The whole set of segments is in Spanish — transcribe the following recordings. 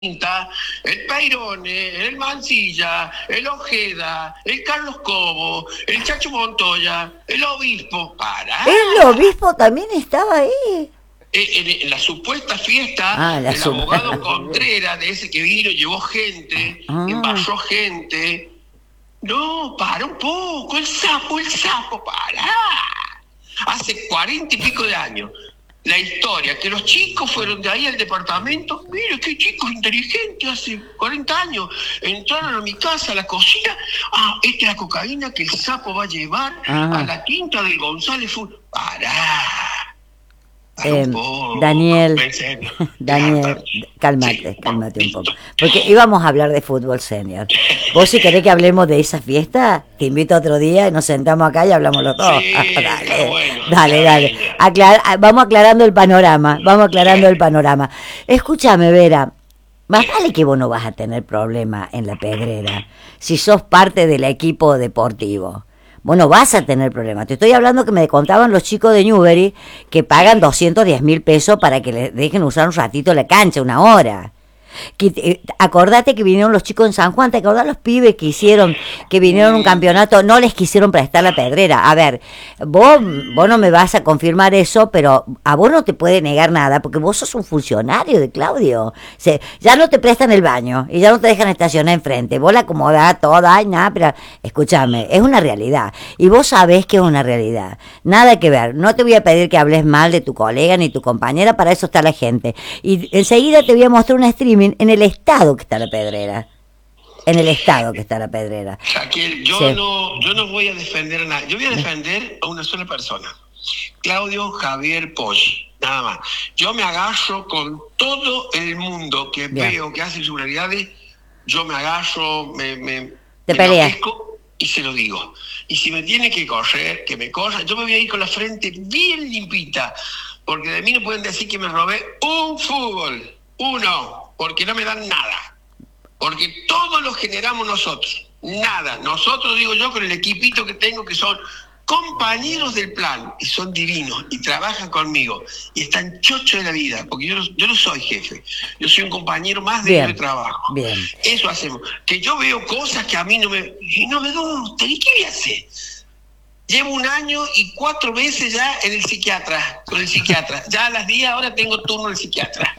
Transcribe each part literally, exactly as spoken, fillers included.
el Peirone, el Mansilla, el Ojeda, el Carlos Cobo, el Chacho Montoya, el Obispo. ¡Pará! El obispo también estaba ahí. En, en la supuesta fiesta Ah, la del sup- abogado Contreras, de ese que vino, llevó gente, Ah. envasó gente. No, para un poco, el sapo, el sapo, para. Hace cuarenta y pico de años. La historia, que los chicos fueron de ahí al departamento, mire qué chicos inteligentes, hace cuarenta años, entraron a mi casa, a la cocina, ah, esta es la cocaína que el sapo va a llevar Ah. a la quinta del González Full. Pará. Eh, Un poco, Daniel, en serio. Daniel, cálmate, Sí, cálmate un listo. poco. Porque íbamos a hablar de fútbol senior. Vos si querés que hablemos de esa fiesta, te invito otro día y nos sentamos acá y hablamos los dos. Sí, dale, está bueno, dale, está dale. bien. Aclar- vamos aclarando el panorama, vamos aclarando el panorama. Escúchame, Vera, más vale que vos no vas a tener problema en la Pedrera si sos parte del equipo deportivo. Vos no vas a tener problema. Te estoy hablando que me contaban los chicos de Newbery que pagan doscientos diez mil pesos para que les dejen usar un ratito la cancha, una hora. Que, eh, acordate que vinieron los chicos en San Juan, ¿te acordás los pibes que hicieron, que vinieron a un campeonato, no les quisieron prestar la Pedrera? A ver, vos, vos no me vas a confirmar eso, pero a vos no te puede negar nada, porque vos sos un funcionario de Claudio. Se, ya no te prestan el baño, y ya no te dejan estacionar enfrente, vos la acomodás toda, ay, nada, pero escúchame, es una realidad, y vos sabés que es una realidad, nada que ver, no te voy a pedir que hables mal de tu colega ni tu compañera, para eso está la gente, y enseguida te voy a mostrar un streaming en el estado que está la Pedrera. En el estado que está la Pedrera. Raquel, yo, Sí. no, yo no voy a defender a nadie. Yo voy a defender a una sola persona. Claudio Javier Poch, nada más. Yo me agarro con todo el mundo que Bien. veo que hace irregularidades. Yo me agarro, me, me, Te me peleas. enloquezco y se lo digo. Y si me tiene que correr, que me corra. Yo me voy a ir con la frente bien limpita. Porque de mí no pueden decir que me robé un fútbol. Uno. Porque no me dan nada. Porque todo lo generamos nosotros. Nada. Nosotros, digo yo, con el equipito que tengo, que son compañeros del plan, y son divinos, y trabajan conmigo, y están chochos de la vida, porque yo no, yo no soy jefe, yo soy un compañero más de Bien, mi trabajo. bien. Eso hacemos. Que yo veo cosas que a mí no me, y no me gustan, ¿y qué voy a hacer? Llevo un año y cuatro veces ya en el psiquiatra, con el psiquiatra. Ya a las diez ahora tengo turno en el psiquiatra.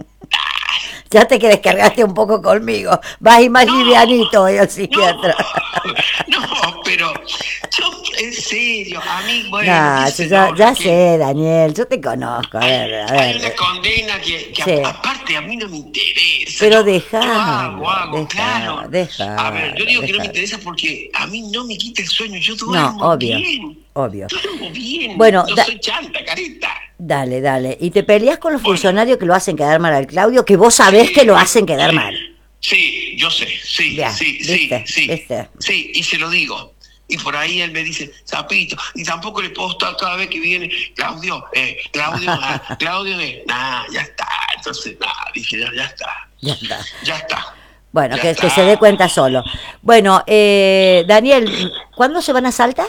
Ya te que descargaste un poco conmigo. Vas a ir más No, livianito hoy al psiquiatra. No, no, pero yo, en serio, a mí, bueno, No, qué yo sé ya, yo, ya Raquel, sé, Daniel, yo te conozco. A ver, a hay una ver. condena que, que Sí. a- aparte a mí no me interesa. Pero yo, dejalo, yo hago, hago, dejalo, claro. dejalo, A ver, yo digo que no me dejalo. interesa porque a mí no me quita el sueño, yo No, duermo obvio, bien. obvio. Duermo bien, Bueno, no da- soy chanta, careta. Dale, dale. ¿Y te peleas con los Bueno. funcionarios que lo hacen quedar mal al Claudio, que vos sabés Sí, que lo hacen quedar sí, mal? Sí, yo sé, sí, Ya, sí, ¿viste? sí, sí, ¿Viste? sí, y se lo digo. Y por ahí él me dice, Zapito, y tampoco le puedo estar cada vez que viene, Claudio, eh, Claudio, ah, Claudio, eh, nah, ya está. Entonces, nada, dije, ya, ya está, Ya está. ya está. Bueno, Ya que, que está. se dé cuenta solo. Bueno, eh, Daniel, ¿cuándo se van a Salta?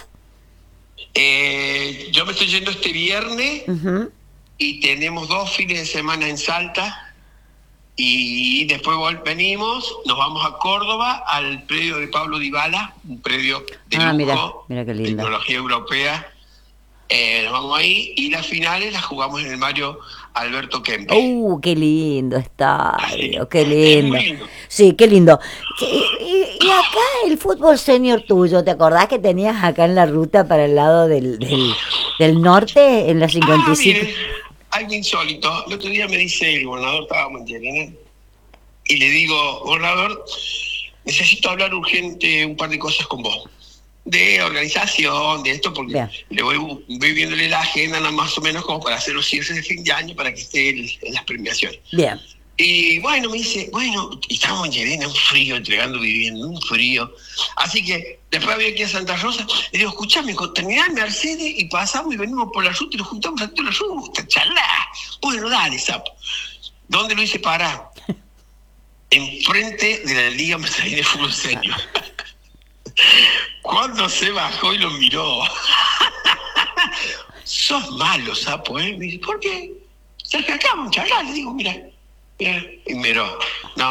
Eh, yo me estoy yendo este viernes Ujú. y tenemos dos fines de semana en Salta. Y después vol- venimos, nos vamos a Córdoba, al predio de Pablo Dybala, un predio de Ah, lujo, mira, mira qué lindo. tecnología europea. Eh, nos vamos ahí y las finales las jugamos en el Mario Alberto Kempes. Uh, qué lindo estadio, qué Es lindo. muy lindo. Sí, qué lindo. Sí, y, y acá el fútbol senior tuyo, ¿te acordás que tenías acá en la ruta para el lado del, del, del norte, en la cincuenta y Ah, cinco? mire, algo insólito. El otro día me dice el gobernador, estábamos en Yerena, y le digo, gobernador, necesito hablar urgente un par de cosas con vos. De organización, de esto, porque Bien. le voy, voy viéndole la agenda nada más o menos como para hacer los cierres de fin de año para que esté el- en las premiaciones. Bien. Y bueno, me dice, bueno, y estábamos en Llerena, un frío, entregando vivienda, un frío. Así que después había que ir a Santa Rosa. Le digo, escuchame, terminá el Mercedes y pasamos y venimos por la ruta y nos juntamos a toda la ruta, charlá. Bueno, dale, sapo. ¿Dónde lo hice parar? Enfrente de la Liga Mercedes de Fútbol Senior. Cuando se bajó y lo miró. Sos malo, sapo, ¿eh? Me dice, ¿por qué? Sergio, acá vamos a charlar. Le digo, mira, Bien, y miró. No,